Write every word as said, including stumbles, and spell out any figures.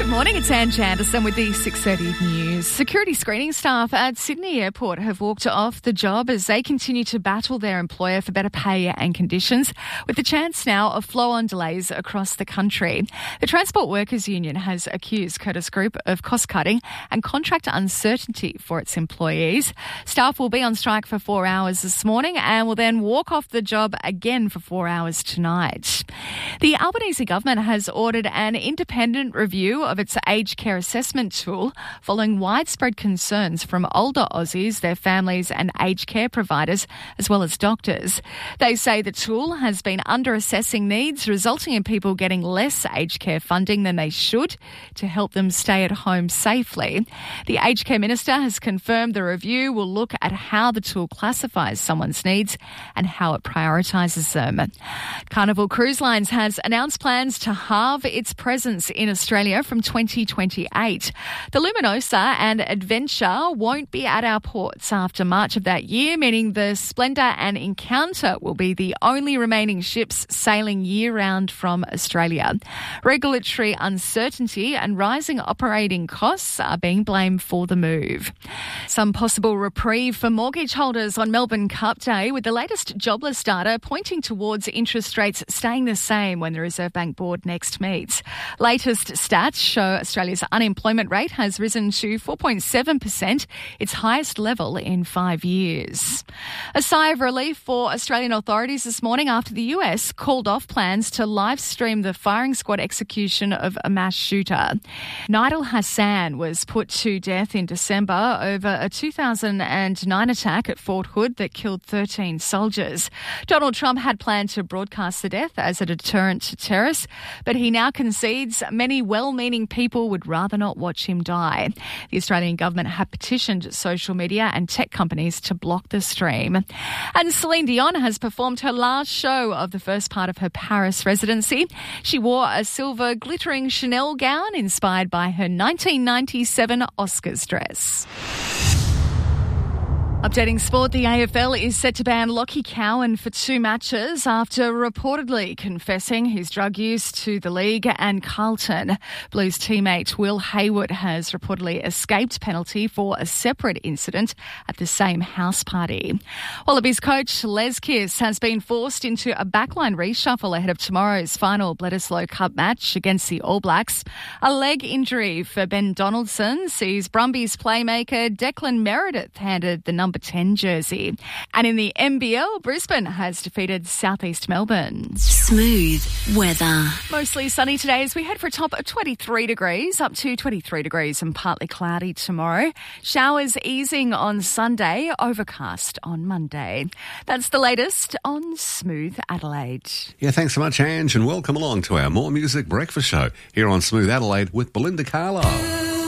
Good morning, it's Ange Anderson with the six thirty news. Security screening staff at Sydney Airport have walked off the job as they continue to battle their employer for better pay and conditions, with the chance now of flow-on delays across the country. The Transport Workers Union has accused Curtis Group of cost-cutting and contract uncertainty for its employees. Staff will be on strike for four hours this morning and will then walk off the job again for four hours tonight. The Albanese government has ordered an independent review of its aged care assessment tool following widespread concerns from older Aussies, their families and aged care providers, as well as doctors. They say the tool has been under-assessing needs, resulting in people getting less aged care funding than they should to help them stay at home safely. The Aged Care Minister has confirmed the review will look at how the tool classifies someone's needs and how it prioritises them. Carnival Cruise Lines has announced plans to halve its presence in Australia from twenty twenty-eight. The Luminosa and Adventure won't be at our ports after March of that year, meaning the Splendor and Encounter will be the only remaining ships sailing year-round from Australia. Regulatory uncertainty and rising operating costs are being blamed for the move. Some possible reprieve for mortgage holders on Melbourne Cup Day, with the latest jobless data pointing towards interest rates staying the same when the Reserve Bank Board next meets. Latest stats show Australia's unemployment rate has risen to four point seven percent, its highest level in five years. A sigh of relief for Australian authorities this morning after the U S called off plans to live stream the firing squad execution of a mass shooter. Nidal Hassan was put to death in December over a two thousand nine attack at Fort Hood that killed thirteen soldiers. Donald Trump had planned to broadcast the death as a deterrent to terrorists, but he now concedes many well-meaning people would rather not watch him die. The Australian government had petitioned social media and tech companies to block the stream. And Celine Dion has performed her last show of the first part of her Paris residency. She wore a silver glittering Chanel gown inspired by her nineteen ninety-seven Oscars dress. Updating sport, the A F L is set to ban Lachie Cowan for two matches after reportedly confessing his drug use to the league and Carlton. Blues teammate Will Hayward has reportedly escaped penalty for a separate incident at the same house party. Wallabies coach Les Kiss has been forced into a backline reshuffle ahead of tomorrow's final Bledisloe Cup match against the All Blacks. A leg injury for Ben Donaldson sees Brumbies playmaker Declan Meredith handed the number ten jersey. And in the N B L, Brisbane has defeated Southeast Melbourne. Smooth weather. Mostly sunny today as we head for a top of twenty-three degrees, up to twenty-three degrees and partly cloudy tomorrow. Showers easing on Sunday, overcast on Monday. That's the latest on Smooth Adelaide. Yeah, thanks so much, Ange, and welcome along to our More Music Breakfast Show here on Smooth Adelaide with Belinda Carlisle.